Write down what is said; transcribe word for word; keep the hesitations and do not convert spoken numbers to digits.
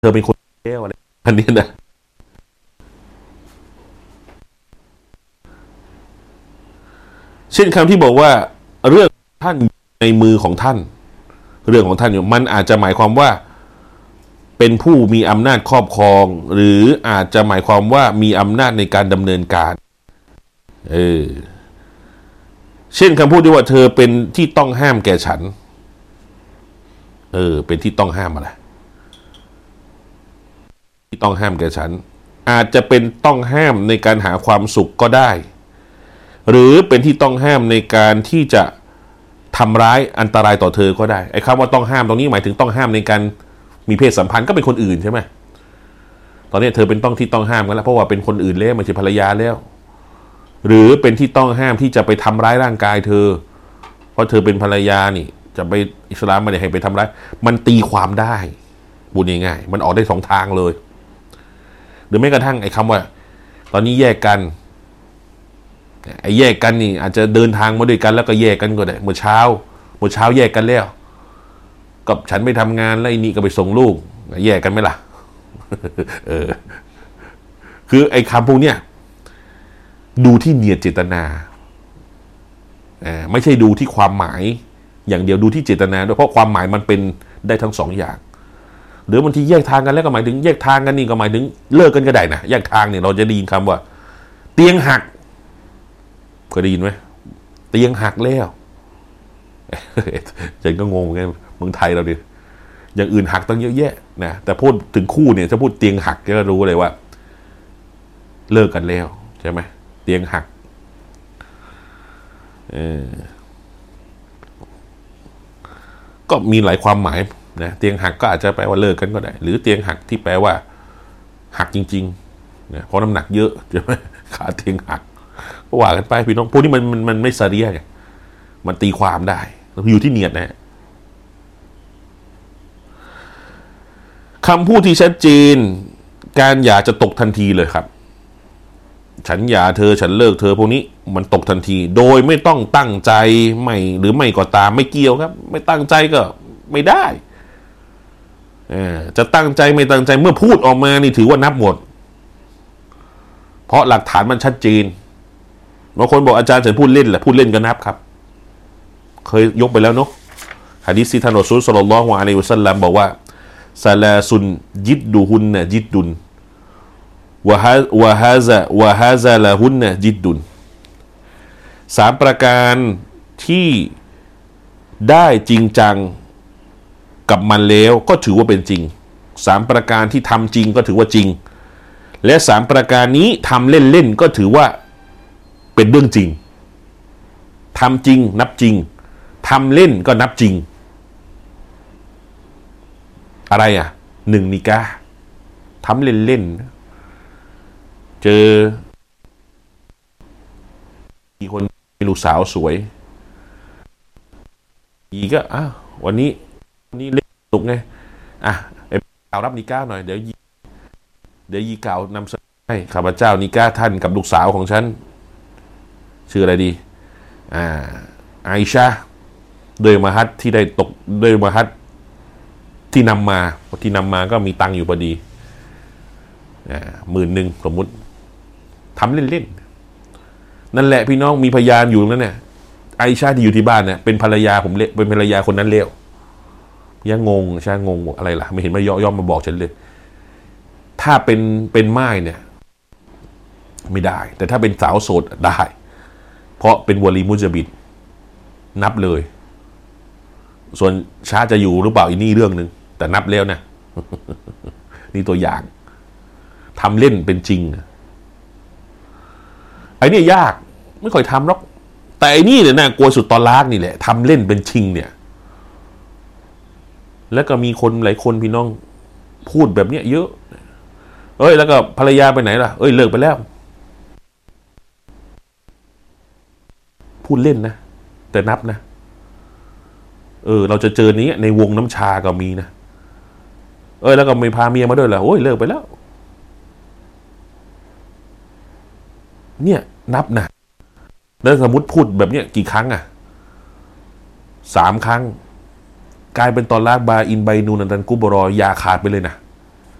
เธอเป็นคนเลวอะไรอันนี้นะเช่นคำที่บอกว่าเรื่องท่านในมือของท่านเรื่องของท่านอยู่มันอาจจะหมายความว่าเป็นผู้มีอำนาจครอบครองหรืออาจจะหมายความว่ามีอำนาจในการดำเนินการเออเช่นคำพูดที่ว่าเธอเป็นที่ต้องห้ามแก่ฉันเออเป็นที่ต้องห้ามอะไรที่ต้องห้ามแก่ฉันอาจจะเป็นต้องห้ามในการหาความสุขก็ได้หรือเป็นที่ต้องห้ามในการที่จะทำร้ายอันตรายต่อเธอก็ได้ไอ้คำว่าต้องห้ามตรงนี้หมายถึงต้องห้ามในการมีเพศสัมพันธ์ก็เป็นคนอื่นใช่ไหมตอนนี้เธอเป็นต้องที่ต้องห้ามกันแล้วเพราะว่าเป็นคนอื่นแล้วไม่ใช่ภรรยาแล้วหรือเป็นที่ต้องห้ามที่จะไปทำร้ายร่างกายเธอเพราะเธอเป็นภรรยานี่จะไปอิสลามไม่ได้ให้ไปทำร้ายมันตีความได้พูดง่ายๆมันออกได้สองทางเลยหรือแม้กระทั่งไอ้คำว่าตอนนี้แยกกันไอ้แยกกันนี่อาจจะเดินทางมาด้วยกันแล้วก็แยกกันก็ได้เมื่อเช้าเมื่อเช้าแยกกันแล้วกับฉันไปทำงานแล้วไอ้นี่ก็ไปส่งลูกแยกกันไหมล่ะ เออคือไอ้คำพวกเนี้ยดูที่เนียดเจตนาอ่าไม่ใช่ดูที่ความหมายอย่างเดียวดูที่เจตนาด้วยเพราะความหมายมันเป็นได้ทั้งสองอย่างหรือบางทีแยกทางกันแล้วก็หมายถึงแยกทางกันนี่ก็หมายถึงเลิกกันก็ได้นะแยกทางเนี่ยเราจะได้ยินคำว่าเตียงหักเคยได้ยินไหมเตียงหักแล้วฉันก็งงไงเมืองไทยเราดิอย่างอื่นหักตั้งเยอะแยะนะแต่พูดถึงคู่เนี่ยถ้าพูดเตียงหักก็รู้เลยว่าเลิกกันแล้วใช่ไหมเตียงหักเออก็มีหลายความหมายนะเตียงหักก็อาจจะแปลว่าเลิกกันก็ได้หรือเตียงหักที่แปลว่าหักจริงๆนะเพราะน้ำหนักเยอะใช่ไหมขาเตียงหักก็ว่ากันไปพี่น้องพวกนี้มันมันมันไม่ซาเรียไงมันตีความได้อยู่ที่เนียดนะคำพูดที่ชัดเจนการหย่าจะตกทันทีเลยครับฉันหย่าเธอฉันเลิกเธอพวกนี้มันตกทันทีโดยไม่ต้องตั้งใจไม่หรือไม่ก็ตามไม่เกี่ยวครับไม่ตั้งใจก็ไม่ได้จะตั้งใจไม่ตั้งใจเมื่อพูดออกมานี่ถือว่านับหมดเพราะหลักฐานมันชัดเจนบางคนบอกอาจารย์ฉันพูดเล่นแหละพูดเล่นก็นับครับเคยยกไปแล้วเนาะหะดีษที่ท่านรอซูลศ็อลลัลลอฮุอะลัยฮิวะซัลลัมบอกว่าซาลาซุนยิดดุฮุนนะจิดดุนวะฮาวะฮาซาวะฮาซาละฮุนนะจิดดุนสามประการที่ได้จริงจังกับมันแล้วก็ถือว่าเป็นจริงสามประการที่ทำจริงก็ถือว่าจริงและสามประการนี้ทำเล่นๆก็ถือว่าเป็นเรื่องจริงทำจริงนับจริงทำเล่นก็นับจริงอะไรอ่ะหนึ่งนิกะห์ทำเล่นๆเจอมีคนมีลูกสาวสวยอีก็อ้าววันนี้วันนี้เล่นสนุกไงอ่ะไอ้กล่าวรับนิกะห์หน่อยเดี๋ยวเดี๋ยวยีกล่าวนำเสนอให้ข้าพเจ้านิกะห์ท่านกับลูกสาวของฉันชื่ออะไรดีอ่าไอชาโดยมหัดที่ได้ตกโดยมหัดที่นำมาที่นำมาก็มีตังค์อยู่พอดีอ่าหมื่นหนึ่งสมมุติทำเล่นๆนั่นแหละพี่น้องมีพยานอยู่นั่นเนี่ยไอชาที่อยู่ที่บ้านเนี่ยเป็นภรรยาผมเละเป็นภรรยาคนนั้นเลวยังงงชางงอะไรล่ะไม่เห็นมาย่อมมาบอกฉันเลยถ้าเป็นเป็นม่ายเนี่ยไม่ได้แต่ถ้าเป็นสาวโสดได้เพราะเป็นวลีมุจบิดนับเลยส่วนชาจะอยู่หรือเปล่าอีนี่เรื่องนึงแต่นับแล้วนะ นี่ตัวอย่างทำเล่นเป็นจริงไอ้นี่ยากไม่ค่อยทำหรอกแต่ไอ้นี่เนี่ยน่ากลัวสุดตอนลากนี่แหละทำเล่นเป็นจริงเนี่ยแล้วก็มีคนหลายคนพี่น้องพูดแบบเนี้ยเยอะเอ้ยแล้วก็ภรรยาไปไหนล่ะเอ้ยเลิกไปแล้วพูดเล่นนะแต่นับนะเออเราจะเจอนี้ในวงน้ำชาก็มีนะเอ้ยแล้วก็ไม่พาเมียมาด้วยเหรอโอ้ยเลิกไปแล้วเนี่ยนับนะแล้วสมมติพูดแบบเนี้ยกี่ครั้งอ่ะสามครั้งกลายเป็นตอนลากบาอินไบนูนันตันกุบรอยาขาดไปเลยนะ